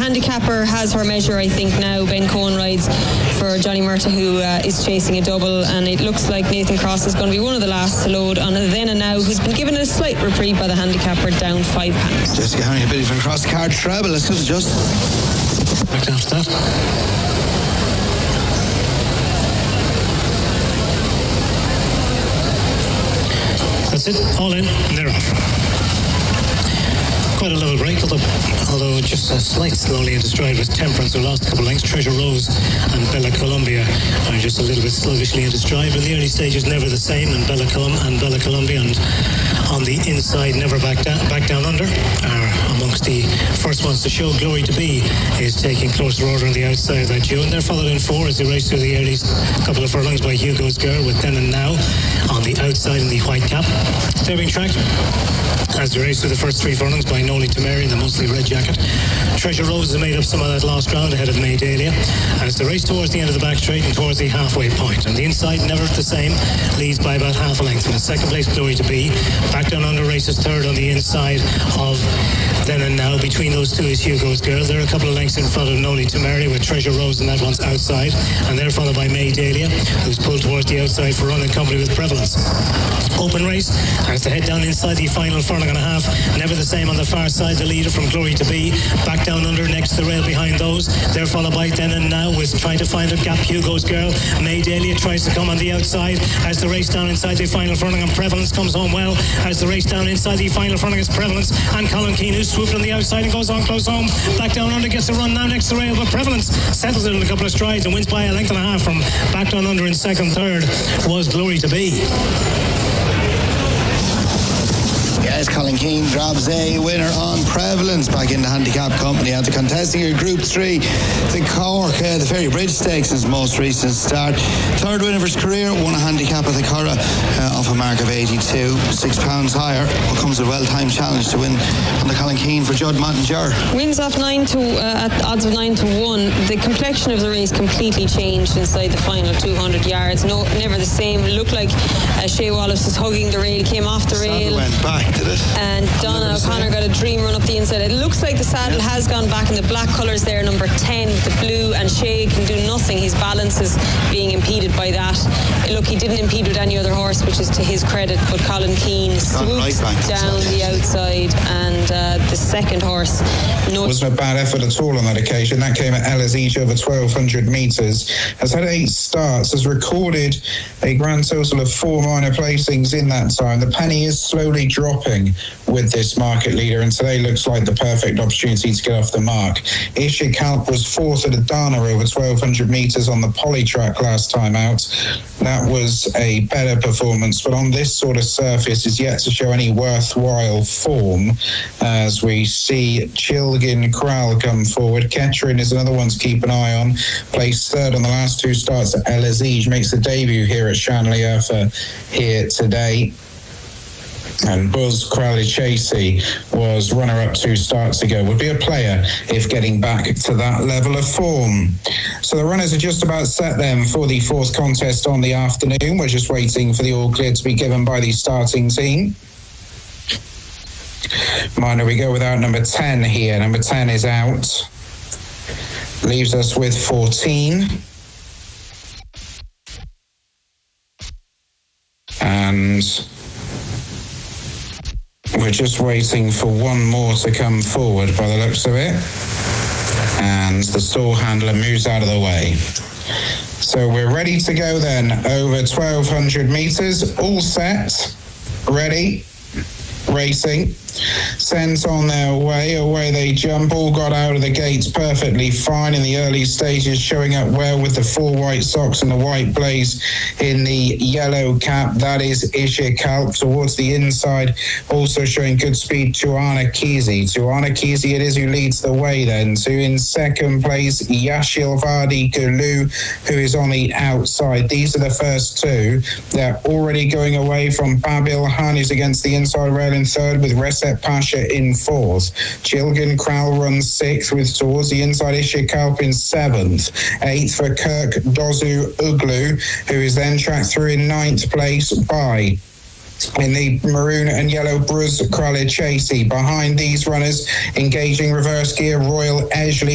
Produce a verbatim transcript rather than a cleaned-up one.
handicapper has her measure, I think, now. Ben Cohen rides for Johnny Murtagh, who uh, is chasing a double, and it looks like Nathan Cross is going to be one of the last to load on a Then and Now, who's been given a slight reprieve by the handicapper, down five pounds. Jessica Henry, a bit of a cross card treble. Let's go to just back after that. That's it, all in, and they're off. Quite a level break, although, although just a slight slowly into stride with Temperance, who lost a couple of lengths. Treasure Rose and Bella Columbia are just a little bit sluggishly into stride. But in the early stages, never the same, and Bella Colum and Bella Columbia, and on the inside, never back down, back down under, are amongst the first ones to show. Glory to Be is taking closer order on the outside of that duo, and they're followed in four as they race through the early couple of furlongs by Hugo's Girl, with Then and Now on the outside in the white cap. They're being tracked as they race through the first three furlongs by Noli Tameri in the mostly red jacket. Treasure Rose has made up some of that lost ground ahead of May Dahlia, and it's the race towards the end of the back straight and towards the halfway point. And the inside, never the same, leads by about half a length. And in second place, Glory to Be. Back down under races third on the inside of Then and Now. Between those two is Hugo's Girl. They're a couple of lengths in front of Noli Tameri, with Treasure Rose and that one's outside. And they're followed by May Dahlia, who's pulled towards the outside for Run in Company with Prevalence. Open race as they head down inside the final furlong and a half. Never the same on the far side, the leader from Glory to Be. Back down under next to the rail behind those. They're followed by Then and Now, with trying to find a gap, Hugo's Girl. May Dahlia tries to come on the outside as the race down inside the final furlong, and Prevalence comes home well as the race down inside the final furlong is Prevalence and Colin Keane, who's swooped on the outside and goes on close home. Back down under, gets the run now next to the rail, but Prevalence settles it in a couple of strides and wins by a length and a half. From back down under in second. Third was Glory to Be. Yes, Colin Keane grabs a winner on Prevalence back in the handicap company. After contesting your Group three, the Cork, uh, the Ferry Bridge Stakes, his most recent start. Third win of his career, won a handicap at the Curragh uh, off a mark of eighty-two, six pounds higher. What comes a well-timed challenge to win on the Colin Keane for Judd Montinger. Wins off nine to uh, at odds of nine to one. The complexion of the race completely changed inside the final two hundred yards. No, never the same. It looked like uh, Shea Wallace was hugging the rail, came off the rail. Went back. And Donna O'Connor got a dream run up the inside. It looks like the saddle has gone back in the black colours there, number ten with the blue, and Shea can do nothing. His balance is being impeded by that. Look, he didn't impede with any other horse, which is to his credit, but Colin Keane swooped right down the outside, and uh, the second horse no wasn't a bad effort at all on that occasion. That came at El Aziz over twelve hundred metres, has had eight starts, has recorded a grand total of four minor placings in that time. The penny is slowly dropping with this market leader, and today looks like the perfect opportunity to get off the mark. Ishik Kalp was fourth at Adana over twelve hundred metres on the poly track last time out. That was a better performance, but on this sort of surface is yet to show any worthwhile form, as we see Chilgin Kral come forward. Kettering is another one to keep an eye on. Placed third on the last two starts at El Aziz, makes a debut here at Shanley Urfa here today. And Buzz Crowley-Chasey was runner-up two starts ago. Would be a player if getting back to that level of form. So the runners are just about set then for the fourth contest on the afternoon. We're just waiting for the all clear to be given by the starting team. Minor, we go without number ten here. Number ten is out. Leaves us with fourteen. And we're just waiting for one more to come forward by the looks of it. And the stall handler moves out of the way. So we're ready to go then. Over twelve hundred metres, all set, ready, racing. Sent on their way, away they jump, all got out of the gates perfectly fine in the early stages, showing up well with the four white socks and the white blaze in the yellow cap. That is Ishik Kalp. Towards the inside, also showing good speed, Tuana Kesey. Tuana Kesey it is who leads the way then. To in second place, Yashil Vardi Gulu, who is on the outside. These are the first two. They're already going away from Babil Han, who's against the inside rail in third, with Reset Pasha in fourth. Chilgin Kral runs sixth, with towards the inside Ishik Kalp in seventh. Eighth for Kirk Dozu Uglu, who is then tracked through in ninth place by in the maroon and yellow Buzz Crowley-Chasey. Behind these runners, engaging reverse gear, Royal Edgeley.